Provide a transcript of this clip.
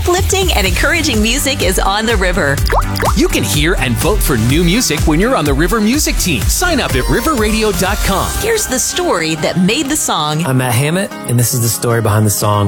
uplifting and encouraging music is on the river. You can hear and vote for new music when you're on the River Music Team. Sign up at riverradio.com. Here's the story that made the song. I'm Matt Hammett, and this is the story behind the song